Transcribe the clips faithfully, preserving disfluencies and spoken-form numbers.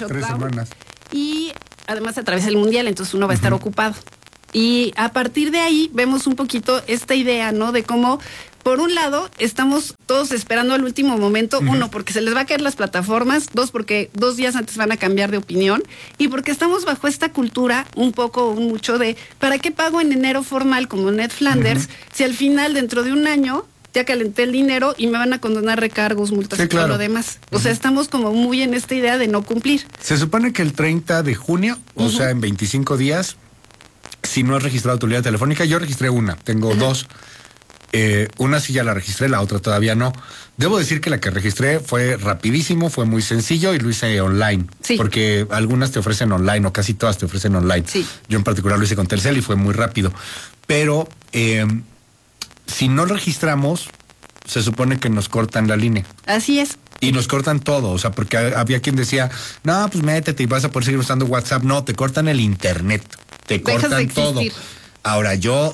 Tres semanas. Y además se atraviesa el mundial, entonces uno va a estar uh-huh. ocupado. Y a partir de ahí vemos un poquito esta idea, ¿no? De cómo, por un lado, estamos todos esperando al último momento, uh-huh. uno, porque se les va a caer las plataformas, dos, porque dos días antes van a cambiar de opinión, y porque estamos bajo esta cultura un poco o mucho de, ¿para qué pago en enero formal como Ned Flanders uh-huh. si al final, dentro de un año, ya calenté el dinero y me van a condonar recargos, multas sí, y claro. todo lo demás? O uh-huh. sea, estamos como muy en esta idea de no cumplir. Se supone que el treinta de junio, uh-huh. o sea, en veinticinco días, si no has registrado tu línea telefónica, yo registré una, tengo uh-huh. dos. Eh, una sí ya la registré, la otra todavía no. Debo decir que la que registré fue rapidísimo, fue muy sencillo y lo hice online. Sí. Porque algunas te ofrecen online o casi todas te ofrecen online. Sí. Yo en particular lo hice con Telcel y fue muy rápido. Pero eh, si no registramos, se supone que nos cortan la línea. Así es. Y nos cortan todo, o sea, porque había quien decía, no, pues métete y vas a poder seguir usando WhatsApp. No, te cortan el internet. Te Dejas cortan de todo. Ahora yo,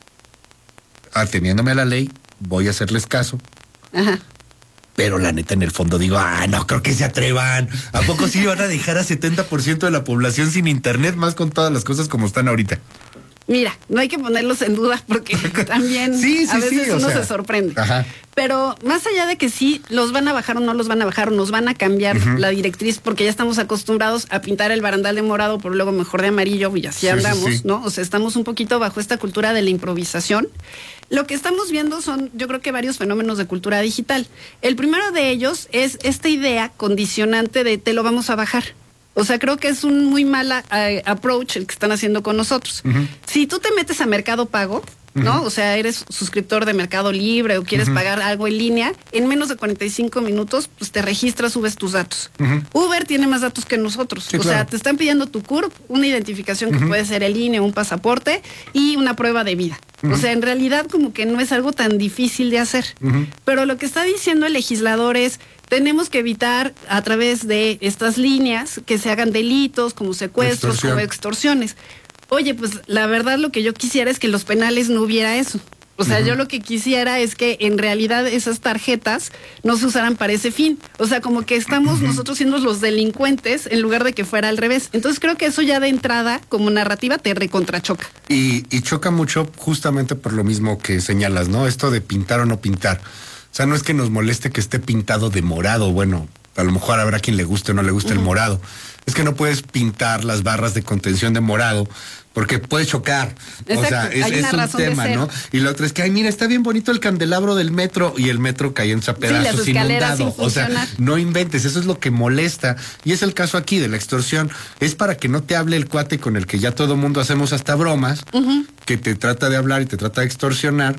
ateniéndome a la ley, voy a hacerles caso. Ajá. Pero la neta, en el fondo digo, ah, no creo que se atrevan. ¿A poco sí van a dejar a setenta por ciento de la población sin internet, más con todas las cosas como están ahorita? Mira, no hay que ponerlos en duda porque también sí, sí, a veces sí, uno sea, se sorprende. Ajá. Pero más allá de que sí los van a bajar o no los van a bajar o nos van a cambiar uh-huh. la directriz porque ya estamos acostumbrados a pintar el barandal de morado pero luego mejor de amarillo y así sí, andamos, sí, sí. ¿no? O sea, estamos un poquito bajo esta cultura de la improvisación. Lo que estamos viendo son, yo creo que varios fenómenos de cultura digital. El primero de ellos es esta idea condicionante de te lo vamos a bajar. O sea, creo que es un muy mal uh, approach el que están haciendo con nosotros. Uh-huh. Si tú te metes a Mercado Pago, ¿no? Uh-huh. O sea, eres suscriptor de Mercado Libre o quieres uh-huh. pagar algo en línea, en menos de cuarenta y cinco minutos, pues te registras, subes tus datos. Uh-huh. Uber tiene más datos que nosotros. Sí, o claro. sea, te están pidiendo tu C U R P, una identificación uh-huh. que puede ser el I N E, un pasaporte y una prueba de vida. Uh-huh. O sea, en realidad como que no es algo tan difícil de hacer. Uh-huh. Pero lo que está diciendo el legislador es, tenemos que evitar a través de estas líneas que se hagan delitos como secuestros Extorsión. o extorsiones. Oye, pues la verdad lo que yo quisiera es que los penales no hubiera eso. O sea, uh-huh. yo lo que quisiera es que en realidad esas tarjetas no se usaran para ese fin. O sea, como que estamos uh-huh. nosotros siendo los delincuentes en lugar de que fuera al revés. Entonces creo que eso ya de entrada, como narrativa, te recontrachoca. Y, y choca mucho justamente por lo mismo que señalas, ¿no? Esto de pintar o no pintar. O sea, no es que nos moleste que esté pintado de morado. Bueno, a lo mejor habrá quien le guste o no le guste uh-huh. el morado. Es que no puedes pintar las barras de contención de morado porque puede chocar. Exacto, o sea, es, hay una es un razón tema, de ¿no? Y lo otro es que, ay, mira, está bien bonito el candelabro del metro y el metro cayendo a pedazos sí, inundado. O sea, no inventes, eso es lo que molesta. Y es el caso aquí de la extorsión. Es para que no te hable el cuate con el que ya todo mundo hacemos hasta bromas, uh-huh. que te trata de hablar y te trata de extorsionar.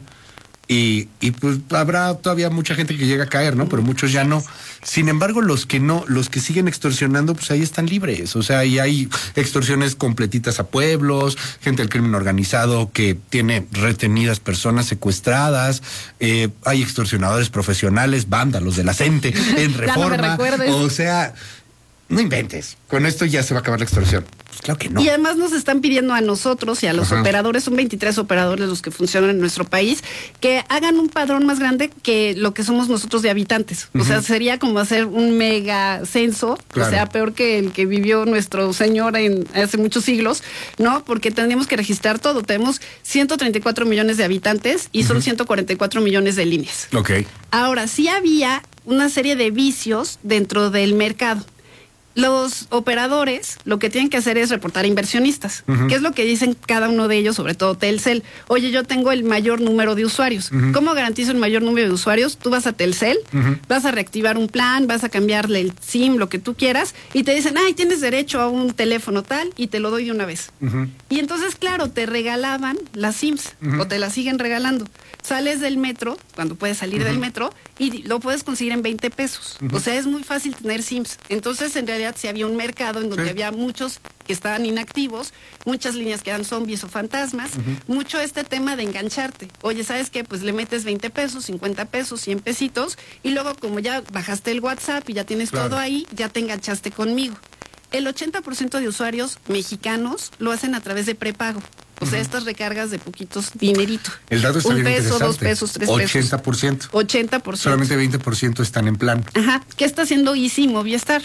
Y, y pues habrá todavía mucha gente que llega a caer, ¿no? Pero muchos ya no. Sin embargo, los que no, los que siguen extorsionando, pues ahí están libres. O sea, ahí hay extorsiones completitas a pueblos, gente del crimen organizado que tiene retenidas personas secuestradas, eh, hay extorsionadores profesionales, vándalos de la CENTE en Reforma. No o sea, no inventes. Con esto ya se va a acabar la extorsión. Pues claro que no. Y además nos están pidiendo a nosotros y a los Ajá. operadores, son veintitrés operadores los que funcionan en nuestro país, que hagan un padrón más grande que lo que somos nosotros de habitantes. Uh-huh. O sea, sería como hacer un mega censo, claro. o sea, peor que el que vivió nuestro señor en hace muchos siglos, ¿no? Porque tendríamos que registrar todo. Tenemos ciento treinta y cuatro millones de habitantes y uh-huh. son ciento cuarenta y cuatro millones de líneas. Ok. Ahora, sí había una serie de vicios dentro del mercado. Los operadores lo que tienen que hacer es reportar a inversionistas. Uh-huh. ¿Qué es lo que dicen cada uno de ellos, sobre todo Telcel? Oye, yo tengo el mayor número de usuarios. Uh-huh. ¿Cómo garantizo el mayor número de usuarios? Tú vas a Telcel, uh-huh. vas a reactivar un plan, vas a cambiarle el SIM, lo que tú quieras, y te dicen, ay, tienes derecho a un teléfono tal, y te lo doy de una vez. Uh-huh. Y entonces, claro, te regalaban las SIMs, uh-huh. o te las siguen regalando. Sales del metro, cuando puedes salir uh-huh. del metro, y lo puedes conseguir en veinte pesos. Uh-huh. O sea, es muy fácil tener SIMs. Entonces, en realidad, si había un mercado en donde sí. había muchos que estaban inactivos, muchas líneas que eran zombies o fantasmas, uh-huh. mucho este tema de engancharte. Oye, ¿sabes qué? Pues le metes veinte pesos, cincuenta pesos, cien pesitos, y luego como ya bajaste el WhatsApp y ya tienes claro. todo ahí, ya te enganchaste conmigo. El ochenta por ciento de usuarios mexicanos lo hacen a través de prepago. O sea, uh-huh. estas recargas de poquitos dinerito. El dato está Un bien peso, interesante. dos pesos, tres ochenta por ciento. pesos. ochenta por ciento. Solamente veinte por ciento están en plan. Ajá. ¿Qué está haciendo Easy y Movistar?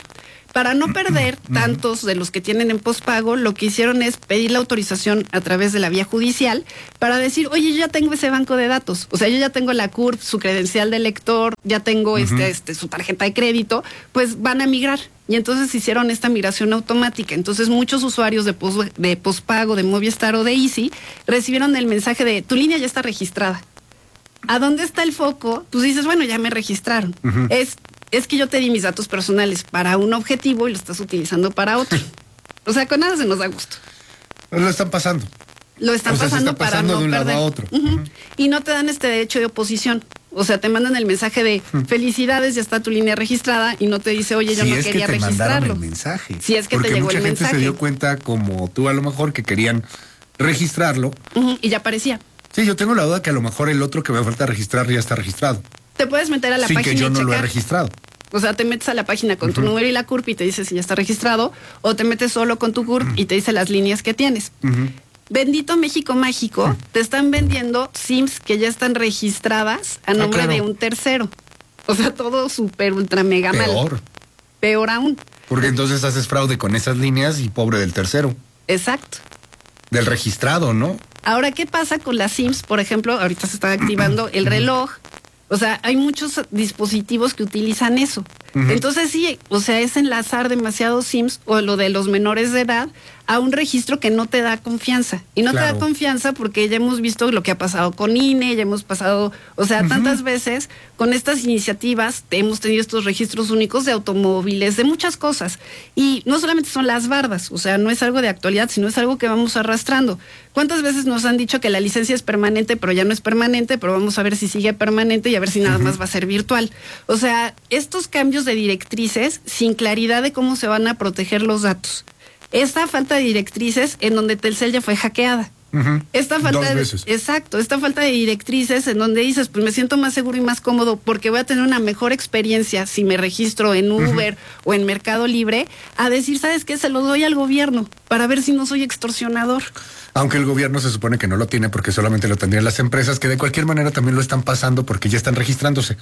Para no perder tantos de los que tienen en pospago, lo que hicieron es pedir la autorización a través de la vía judicial para decir, oye, yo ya tengo ese banco de datos. O sea, yo ya tengo la C U R P, su credencial de lector, ya tengo uh-huh. este, este, su tarjeta de crédito, pues van a migrar. Y entonces hicieron esta migración automática. Entonces muchos usuarios de, pos, de pospago, de Movistar o de Easy, recibieron el mensaje de, tu línea ya está registrada. ¿A dónde está el foco? Pues dices, bueno, ya me registraron. Uh-huh. Es... es que yo te di mis datos personales para un objetivo y lo estás utilizando para otro. O sea, con nada se nos da gusto. Lo están pasando. Lo están o sea, pasando, se está pasando para no de un perder. lado a otro. Uh-huh. Uh-huh. Y no te dan este derecho de oposición. O sea, te mandan el mensaje de uh-huh. felicidades, ya está tu línea registrada, y no te dice, oye, yo si no es quería que te registrarlo. El mensaje. Si es que Porque te llegó mucha el gente mensaje. Se dio cuenta, como tú a lo mejor, que querían registrarlo. Uh-huh. Y ya aparecía. Sí, yo tengo la duda que a lo mejor el otro que me falta registrar ya está registrado. Te puedes meter a la Sin página que yo y no checar. lo he registrado. O sea, te metes a la página con uh-huh. tu número y la C U R P y te dice si ya está registrado, o te metes solo con tu C U R P uh-huh. y te dice las líneas que tienes. Uh-huh. Bendito México Mágico, uh-huh. te están vendiendo SIMs que ya están registradas a nombre ah, claro. de un tercero. O sea, todo súper ultra mega mal. Peor. Peor aún. Porque entonces haces fraude con esas líneas y pobre del tercero. Exacto. Del registrado, ¿no? Ahora, ¿qué pasa con las SIMs? Por ejemplo, ahorita se está activando el reloj. O sea, hay muchos dispositivos que utilizan eso. Uh-huh. Entonces sí, o sea, es enlazar demasiados SIMs o lo de los menores de edad a un registro que no te da confianza. Y no claro. te da confianza porque ya hemos visto lo que ha pasado con I N E, ya hemos pasado, o sea, uh-huh. tantas veces con estas iniciativas hemos tenido estos registros únicos de automóviles, de muchas cosas. Y no solamente son las bardas, o sea, no es algo de actualidad, sino es algo que vamos arrastrando. ¿Cuántas veces nos han dicho que la licencia es permanente, pero ya no es permanente, pero vamos a ver si sigue permanente y a ver si nada uh-huh. más va a ser virtual? O sea, estos cambios de directrices sin claridad de cómo se van a proteger los datos. Esta falta de directrices en donde Telcel ya fue hackeada. Uh-huh. Esta falta Dos de, veces. exacto, esta falta de directrices en donde dices, pues me siento más seguro y más cómodo porque voy a tener una mejor experiencia si me registro en Uber uh-huh. o en Mercado Libre, a decir, ¿sabes qué? Se lo doy al gobierno para ver si no soy extorsionador. Aunque el gobierno se supone que no lo tiene porque solamente lo tendrían las empresas, que de cualquier manera también lo están pasando porque ya están registrándose.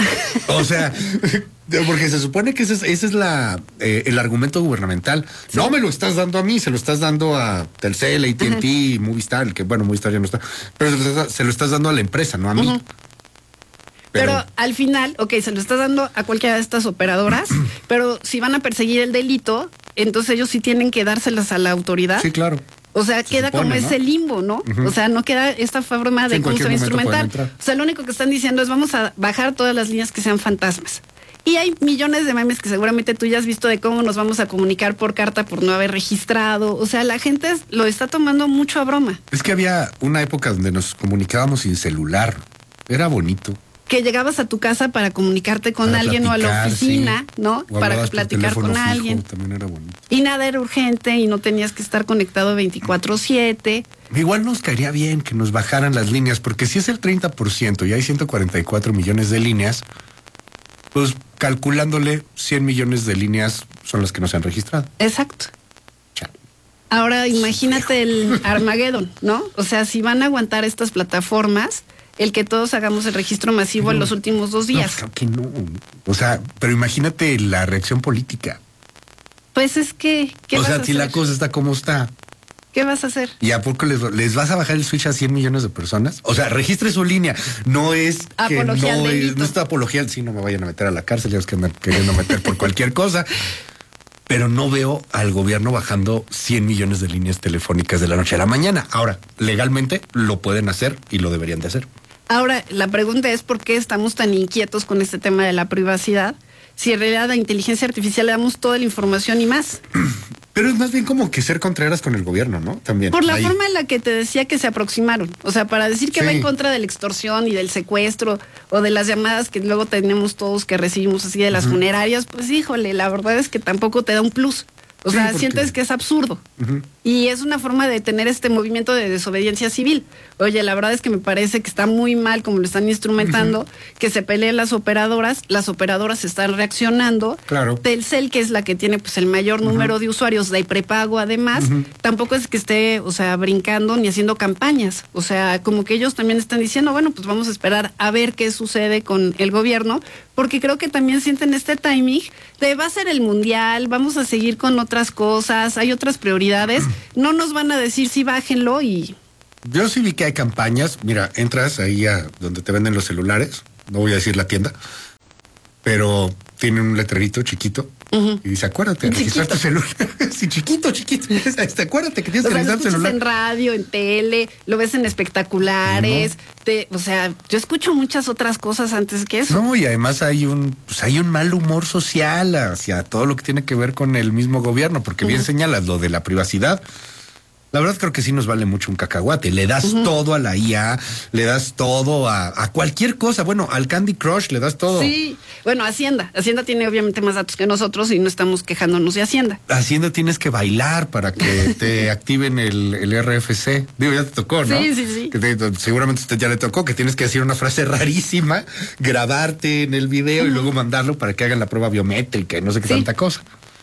O sea, porque se supone que ese es, ese es la eh, el argumento gubernamental. Sí. No me lo estás dando a mí, se lo estás dando a Telcel, A T and T, uh-huh. Movistar, que bueno, Movistar ya no está, pero se lo estás, se lo estás dando a la empresa, no a mí. Uh-huh. Pero, pero al final, ok, se lo estás dando a cualquiera de estas operadoras, pero si van a perseguir el delito, entonces ellos sí tienen que dárselas a la autoridad. Sí, claro. O sea, se queda supone, como ¿no? ese limbo, ¿no? Uh-huh. O sea, no queda esta forma de sí, cómo se va a instrumentar. O sea, lo único que están diciendo es vamos a bajar todas las líneas que sean fantasmas. Y hay millones de memes que seguramente tú ya has visto de cómo nos vamos a comunicar por carta por no haber registrado. O sea, la gente lo está tomando mucho a broma. Es que había una época donde nos comunicábamos sin celular. Era bonito. Que llegabas a tu casa para comunicarte con para alguien platicar, o a la oficina, sí. ¿no? O para platicar con fijo, alguien. También era bonito. Y nada era urgente y no tenías que estar conectado veinticuatro siete. Igual nos caería bien que nos bajaran las líneas, porque si es el treinta por ciento y hay ciento cuarenta y cuatro millones de líneas, pues calculándole cien millones de líneas son las que no se han registrado. Exacto. Chale. Ahora imagínate el Armageddon, ¿no? O sea, si van a aguantar estas plataformas, el que todos hagamos el registro masivo pero, en los últimos dos días. No, creo que no. O sea, pero imagínate la reacción política. Pues es que, ¿qué o vas sea, a hacer? si la cosa está como está. ¿Qué vas a hacer? ¿Y a poco les, les vas a bajar el switch a cien millones de personas? O sea, registre su línea. No es que apología no, al es, no está apología. Sí, no me vayan a meter a la cárcel, ya es que andan queriendo meter por cualquier cosa. Pero no veo al gobierno bajando cien millones de líneas telefónicas de la noche a la mañana. Ahora, legalmente lo pueden hacer y lo deberían de hacer. Ahora, la pregunta es por qué estamos tan inquietos con este tema de la privacidad, si en realidad a la inteligencia artificial le damos toda la información y más. Pero es más bien como que ser contreras con el gobierno, ¿no? También. Por la ahí. forma en la que te decía que se aproximaron. O sea, para decir que sí. va en contra de la extorsión y del secuestro o de las llamadas que luego tenemos todos que recibimos así de las uh-huh. funerarias, pues híjole, la verdad es que tampoco te da un plus. O sí, sea, porque... sientes que es absurdo. Uh-huh. Y es una forma de tener este movimiento de desobediencia civil. Oye, la verdad es que me parece que está muy mal como lo están instrumentando, uh-huh. que se peleen las operadoras, las operadoras están reaccionando. Claro. Telcel, que es la que tiene pues el mayor número uh-huh. de usuarios de prepago además, uh-huh. tampoco es que esté, o sea, brincando ni haciendo campañas. O sea, como que ellos también están diciendo, bueno, pues vamos a esperar a ver qué sucede con el gobierno, porque creo que también sienten este timing de va a ser el mundial, vamos a seguir con otras cosas, hay otras prioridades, no nos van a decir sí, bájenlo y... Yo sí vi que hay campañas, mira, entras ahí a donde te venden los celulares, no voy a decir la tienda, pero tiene un letrerito chiquito uh-huh. y dice, acuérdate, registrar tu celular. Sí, chiquito, chiquito. Este, acuérdate que tienes o que registrar tu celular. Lo ves en radio, en tele, lo ves en espectaculares. Uh-huh. te, o sea, yo escucho muchas otras cosas antes que eso. No, y además hay un, pues hay un mal humor social hacia todo lo que tiene que ver con el mismo gobierno, porque uh-huh. bien señalas lo de la privacidad. La verdad creo que sí nos vale mucho un cacahuate. Le das uh-huh. todo a la I A, le das todo a, a cualquier cosa. Bueno, al Candy Crush le das todo. Sí, bueno, Hacienda. Hacienda tiene obviamente más datos que nosotros y no estamos quejándonos de Hacienda. Hacienda tienes que bailar para que te activen el, el R F C. Digo, ya te tocó, ¿no? Sí, sí, sí. Que te, seguramente usted ya le tocó, que tienes que decir una frase rarísima, grabarte en el video uh-huh. y luego mandarlo para que hagan la prueba biométrica y no sé qué sí. tanta cosa.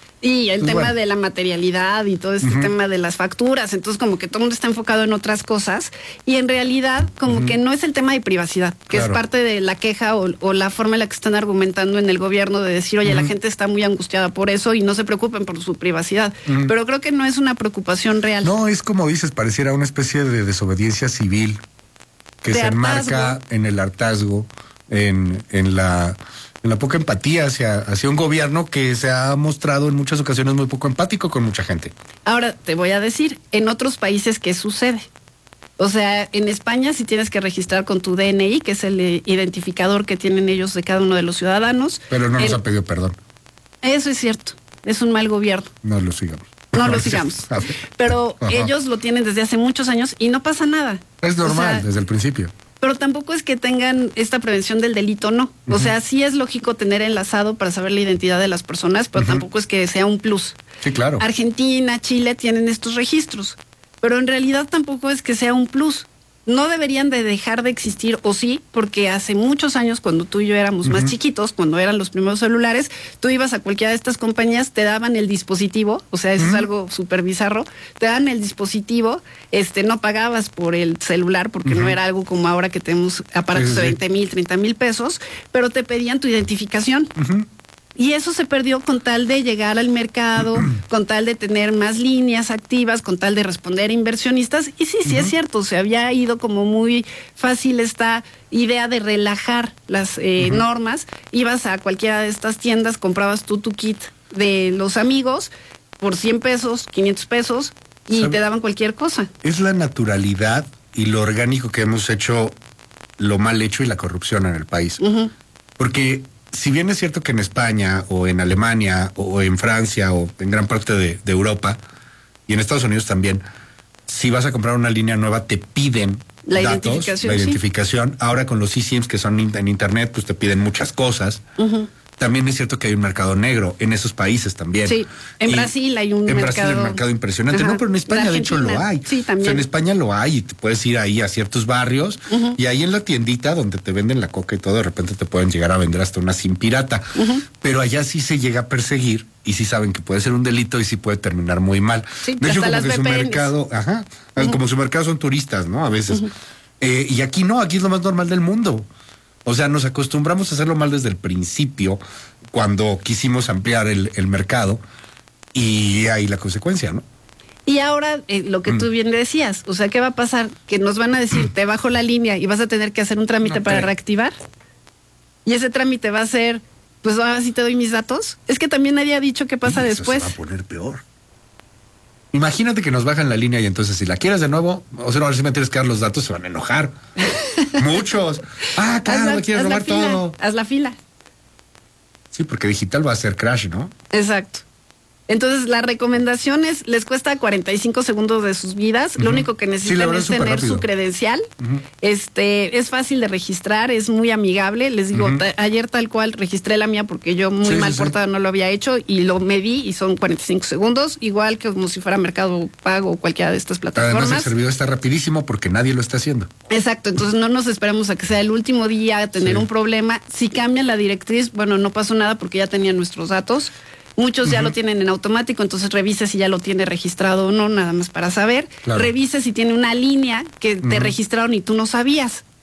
Y el pues tema bueno. de la materialidad y todo este uh-huh. tema de las facturas, entonces como que todo el mundo está enfocado en otras cosas y en realidad como uh-huh. que no es el tema de privacidad, que claro. es parte de la queja o, o la forma en la que están argumentando en el gobierno de decir, oye, uh-huh. la gente está muy angustiada por eso y no se preocupen por su privacidad, uh-huh. pero creo que no es una preocupación real. No, es como dices, pareciera una especie de desobediencia civil que de se hartazgo. enmarca en el hartazgo, en, en la... en la poca empatía hacia, hacia un gobierno que se ha mostrado en muchas ocasiones muy poco empático con mucha gente. Ahora, te voy a decir, en otros países, ¿qué sucede? O sea, en España sí tienes que registrar con tu D N I, que es el identificador que tienen ellos de cada uno de los ciudadanos. Pero no nos el... han pedido perdón. Eso es cierto, es un mal gobierno. No lo sigamos. No lo sigamos. Pero Ajá. ellos lo tienen desde hace muchos años y no pasa nada. Es normal, o sea, desde el principio. Pero tampoco es que tengan esta prevención del delito, no. Uh-huh. O sea, sí es lógico tener enlazado para saber la identidad de las personas, pero uh-huh. tampoco es que sea un plus. Sí, claro. Argentina, Chile tienen estos registros, pero en realidad tampoco es que sea un plus. No deberían de dejar de existir, o sí, porque hace muchos años, cuando tú y yo éramos uh-huh. más chiquitos, cuando eran los primeros celulares, tú ibas a cualquiera de estas compañías, te daban el dispositivo, o sea, eso uh-huh. es algo súper bizarro, te dan el dispositivo, este, no pagabas por el celular, porque uh-huh. no era algo como ahora que tenemos aparatos sí, sí, de veinte mil, treinta mil pesos, pero te pedían tu identificación. Uh-huh. Y eso se perdió con tal de llegar al mercado, con tal de tener más líneas activas, con tal de responder a inversionistas. Y sí, sí uh-huh. es cierto, se había ido como muy fácil esta idea de relajar las eh, uh-huh. normas. Ibas a cualquiera de estas tiendas, comprabas tú tu kit de los amigos por cien pesos, quinientos pesos y ¿sabe? Te daban cualquier cosa. Es la naturalidad y lo orgánico que hemos hecho, lo mal hecho y la corrupción en el país. Uh-huh. Porque... si bien es cierto que en España o en Alemania o en Francia o en gran parte de, de Europa y en Estados Unidos también, si vas a comprar una línea nueva te piden la datos, identificación, la identificación. Sí. Ahora con los eSIMs que son en internet, pues te piden muchas cosas. Uh-huh. También es cierto que hay un mercado negro en esos países también. Sí, en y Brasil hay un en mercado... En Brasil hay un mercado impresionante. Ajá. No, pero en España de hecho lo hay. Sí, también. O sea, en España lo hay y te puedes ir ahí a ciertos barrios uh-huh. y ahí en la tiendita donde te venden la coca y todo, de repente te pueden llegar a vender hasta una SIM pirata. Uh-huh. Pero allá sí se llega a perseguir y sí saben que puede ser un delito y sí puede terminar muy mal. Sí, de hecho, como que su V P Ns. mercado, ajá, uh-huh. como su mercado son turistas, ¿no? A veces. Uh-huh. Eh, y aquí no, aquí es lo más normal del mundo. O sea, nos acostumbramos a hacerlo mal desde el principio, cuando quisimos ampliar el, el mercado, y ahí la consecuencia, ¿no? Y ahora, eh, lo que mm. tú bien decías, o sea, ¿qué va a pasar? Que nos van a decir, te bajo la línea y vas a tener que hacer un trámite no, para reactivar. Y ese trámite va a ser, pues ahora sí te doy mis datos. Es que también nadie ha dicho qué pasa y después. Eso se va a poner peor. Imagínate que nos bajan la línea y entonces si la quieres de nuevo, o sea, ahora sí me tienes que dar los datos, se van a enojar. Muchos. Ah, claro, me quieres robar todo. Haz la fila. Sí, porque digital va a ser crash, ¿no? Exacto. Entonces, la recomendación es, les cuesta cuarenta y cinco segundos de sus vidas. Uh-huh. Lo único que necesitan sí, es tener rápido. Su credencial. Uh-huh. Este, es fácil de registrar, es muy amigable. Les digo, uh-huh. ta- ayer tal cual registré la mía porque yo muy sí, mal sí, portada sí. no lo había hecho y lo medí y son cuarenta y cinco segundos, igual que como si fuera Mercado Pago o cualquiera de estas plataformas. Además, el servidor está rapidísimo porque nadie lo está haciendo. Exacto, entonces no nos esperamos a que sea el último día a tener sí. un problema. Si cambian la directriz, bueno, no pasó nada porque ya tenían nuestros datos. Muchos ya uh-huh. lo tienen en automático, entonces revise si ya lo tiene registrado o no, nada más para saber. Claro. Revise si tiene una línea que uh-huh. te registraron y tú no sabías.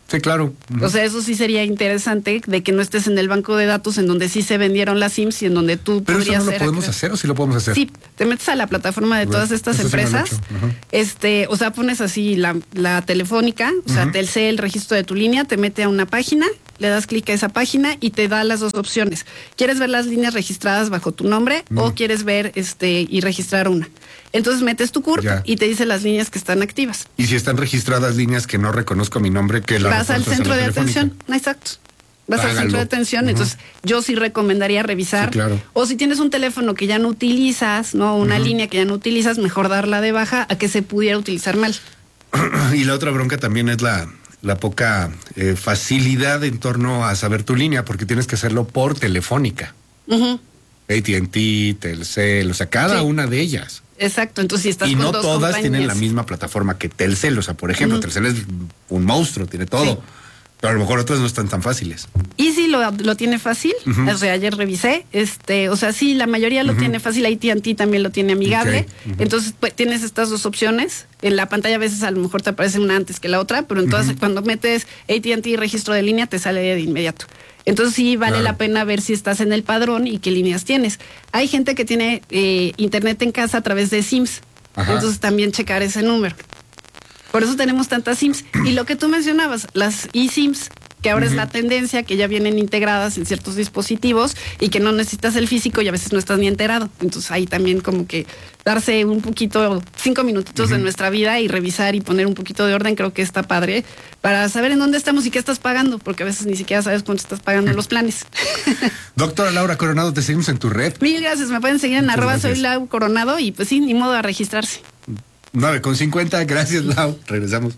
Sí, claro. Uh-huh. O sea, eso sí sería interesante de que no estés en el banco de datos en donde sí se vendieron las SIMs y en donde tú Pero podrías eso no lo podemos acá. hacer o sí lo podemos hacer. Sí, te metes a la plataforma de todas estas eso empresas, sí uh-huh. este, o sea, pones así la, la telefónica, o sea, uh-huh. Telcel, el registro de tu línea, te mete a una página, le das clic a esa página y te da las dos opciones. ¿Quieres ver las líneas registradas bajo tu nombre uh-huh. o quieres ver este y registrar una? Entonces metes tu C U R P ya. y te dice las líneas que están activas. Y si están registradas líneas que no reconozco mi nombre, que la vas al centro de atención, exacto. Vas Hágalo. al centro de atención, uh-huh. entonces yo sí recomendaría revisar. Sí, claro. O si tienes un teléfono que ya no utilizas, no, una uh-huh. línea que ya no utilizas, mejor darla de baja a que se pudiera utilizar mal. Y la otra bronca también es la la poca eh, facilidad en torno a saber tu línea, porque tienes que hacerlo por telefónica. Uh-huh. A T and T, Telcel, o sea, cada sí. una de ellas. Exacto, entonces si estás y con no dos todas compañías. tienen la misma plataforma que Telcel, o sea, por ejemplo, uh-huh. Telcel es un monstruo, tiene todo. Sí. Pero a lo mejor otras no están tan fáciles. Y sí lo, lo tiene fácil, uh-huh. o sea, ayer revisé, este, o sea, sí, la mayoría lo uh-huh. tiene fácil, A T and T también lo tiene amigable, okay. uh-huh. entonces pues, tienes estas dos opciones, en la pantalla a veces a lo mejor te aparece una antes que la otra, pero entonces uh-huh. cuando metes A T and T registro de línea te sale de inmediato. Entonces sí vale claro. la pena ver si estás en el padrón y qué líneas tienes. Hay gente que tiene eh, internet en casa a través de SIMs, Ajá. entonces también checar ese número. Por eso tenemos tantas SIMs. Y lo que tú mencionabas, las eSIMs, que ahora uh-huh. es la tendencia, que ya vienen integradas en ciertos dispositivos y que no necesitas el físico y a veces no estás ni enterado. Entonces ahí también como que darse un poquito, cinco minutitos uh-huh. de nuestra vida y revisar y poner un poquito de orden, creo que está padre, para saber en dónde estamos y qué estás pagando, porque a veces ni siquiera sabes cuánto estás pagando en los planes. Doctora Laura Coronado, te seguimos en tu red. Mil gracias, me pueden seguir en Muchas arroba gracias. soy Lau Coronado y pues sí, ni modo a registrarse. nueve con cincuenta, gracias Lau, regresamos.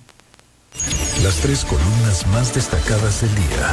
Las tres columnas más destacadas del día.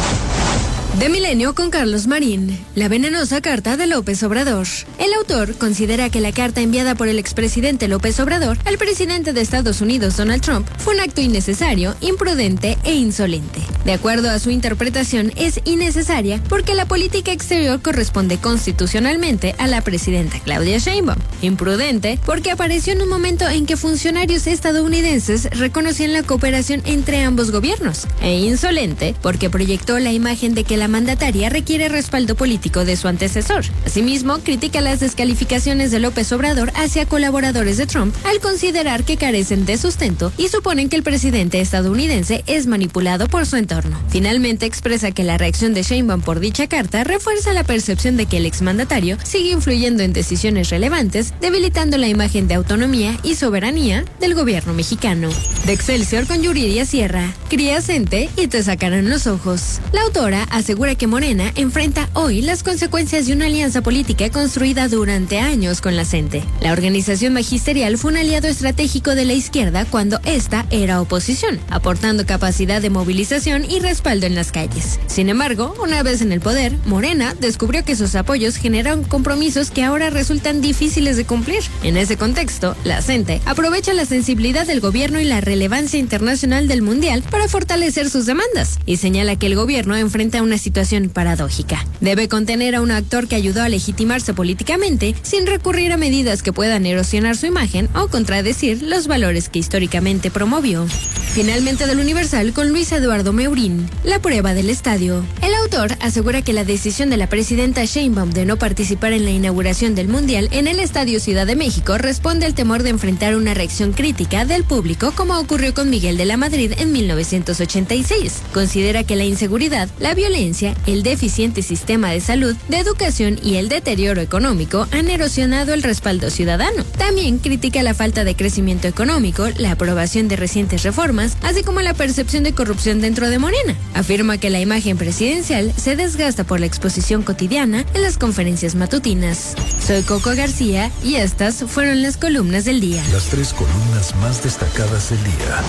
De Milenio con Carlos Marín, la venenosa carta de López Obrador. El autor considera que la carta enviada por el expresidente López Obrador al presidente de Estados Unidos, Donald Trump, fue un acto innecesario, imprudente e insolente. De acuerdo a su interpretación, es innecesaria porque la política exterior corresponde constitucionalmente a la presidenta Claudia Sheinbaum. Imprudente porque apareció en un momento en que funcionarios estadounidenses reconocían la cooperación entre ambos gobiernos. E insolente porque proyectó la imagen de que la mandataria requiere respaldo político de su antecesor. Asimismo, critica las descalificaciones de López Obrador hacia colaboradores de Trump al considerar que carecen de sustento y suponen que el presidente estadounidense es manipulado por su entorno. Finalmente, expresa que la reacción de Sheinbaum por dicha carta refuerza la percepción de que el exmandatario sigue influyendo en decisiones relevantes, debilitando la imagen de autonomía y soberanía del gobierno mexicano. De Excelsior con Yuridia Sierra, cría Cente y te sacarán los ojos. La autora asegura que Morena enfrenta hoy las consecuencias de una alianza política construida durante años con la Cente. La organización magisterial fue un aliado estratégico de la izquierda cuando ésta era oposición, aportando capacidad de movilización y respaldo en las calles. Sin embargo, una vez en el poder, Morena descubrió que sus apoyos generaron compromisos que ahora resultan difíciles de cumplir. En ese contexto, la Cente aprovecha la sensibilidad del gobierno y la relevancia internacional del mundial para fortalecer sus demandas, y señala que el gobierno enfrenta una situación paradójica. Debe contener a un actor que ayudó a legitimarse políticamente sin recurrir a medidas que puedan erosionar su imagen o contradecir los valores que históricamente promovió. Finalmente del Universal con Luis Eduardo Meurín, la prueba del estadio. El autor asegura que la decisión de la presidenta Sheinbaum de no participar en la inauguración del Mundial en el Estadio Ciudad de México responde al temor de enfrentar una reacción crítica del público como ocurrió con Miguel de la Madrid en mil novecientos ochenta y seis. Considera que la inseguridad, la violencia, el deficiente sistema de salud, de educación y el deterioro económico han erosionado el respaldo ciudadano. También critica la falta de crecimiento económico, la aprobación de recientes reformas, así como la percepción de corrupción dentro de Morena. Afirma que la imagen presidencial se desgasta por la exposición cotidiana en las conferencias matutinas. Soy Coco García y estas fueron las columnas del día. Las tres columnas más destacadas del día.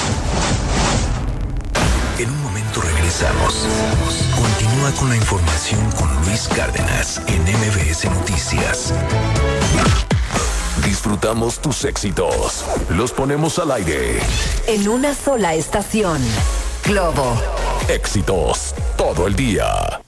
En un momento regresamos. Continúa con la información con Luis Cárdenas en M V S Noticias. Disfrutamos tus éxitos. Los ponemos al aire. En una sola estación. Globo. Éxitos todo el día.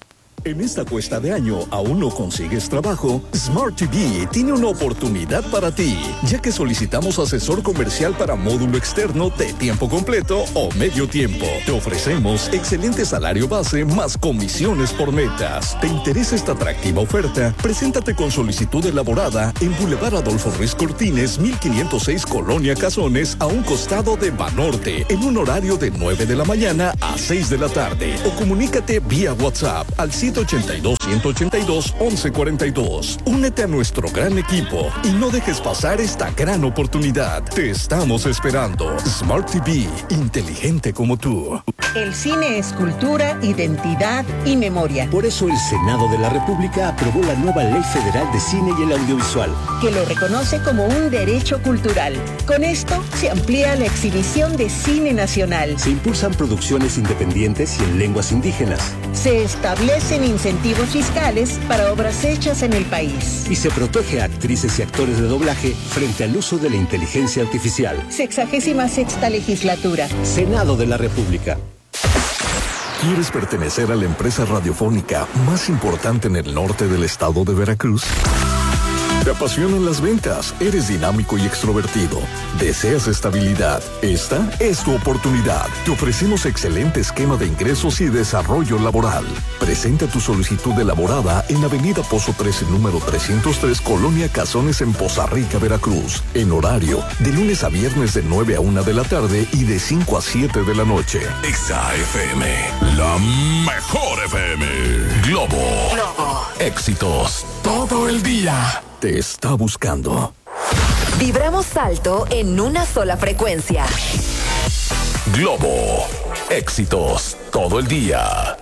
En esta cuesta de año, ¿aún no consigues trabajo? Smart T V tiene una oportunidad para ti, ya que solicitamos asesor comercial para módulo externo de tiempo completo o medio tiempo. Te ofrecemos excelente salario base más comisiones por metas. ¿Te interesa esta atractiva oferta? Preséntate con solicitud elaborada en Boulevard Adolfo Ruiz Cortines, mil quinientos seis, Colonia Cazones, a un costado de Banorte, en un horario de nueve de la mañana a seis de la tarde. O comunícate vía WhatsApp al siete ochenta y dos, ciento ochenta y dos, once cuarenta y dos. Únete a nuestro gran equipo y no dejes pasar esta gran oportunidad. Te estamos esperando. Smart T V, inteligente como tú. El cine es cultura, identidad y memoria. Por eso el Senado de la República aprobó la nueva Ley Federal de Cine y el Audiovisual, que lo reconoce como un derecho cultural. Con esto se amplía la exhibición de cine nacional. Se impulsan producciones independientes y en lenguas indígenas. Se establecen incentivos fiscales para obras hechas en el país. Y se protege a actrices y actores de doblaje frente al uso de la inteligencia artificial. Sexagésima sexta legislatura. Senado de la República. ¿Quieres pertenecer a la empresa radiofónica más importante en el norte del estado de Veracruz? ¿Te apasionan las ventas? ¿Eres dinámico y extrovertido? ¿Deseas estabilidad? Esta es tu oportunidad. Te ofrecemos excelente esquema de ingresos y desarrollo laboral. Presenta tu solicitud elaborada en Avenida Pozo trece, número trescientos tres, Colonia Cazones, en Poza Rica, Veracruz. En horario de lunes a viernes de nueve a una de la tarde y de cinco a siete de la noche. Exa F M, la mejor F M. Globo. Globo. Éxitos todo el día. Te está buscando. Vibramos alto en una sola frecuencia. Globo. Éxitos todo el día.